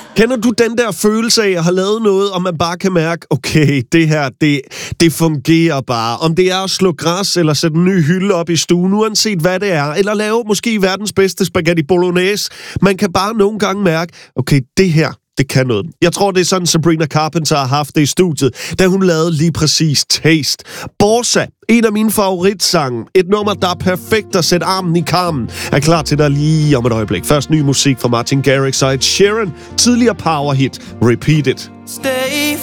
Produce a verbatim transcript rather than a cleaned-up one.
Kender du den der følelse af at have lavet noget, og man bare kan mærke, okay, det her, det, det fungerer bare. Om det er at slå græs, eller sætte en ny hylde op i stuen, uanset hvad det er, eller lave måske verdens bedste spaghetti bolognese. Man kan bare nogle gange mærke, okay, det her, det kan noget. Jeg tror, det er sådan, Sabrina Carpenter har haft det i studiet, da hun lavede lige præcis Taste. Borsa, en af mine favoritsange. Et nummer, der er perfekt at sætte armen i karmen, er klar til dig lige om et øjeblik. Først ny musik fra Martin Garrix og Ed Sheeran. Tidligere powerhit, Repeat It. Stay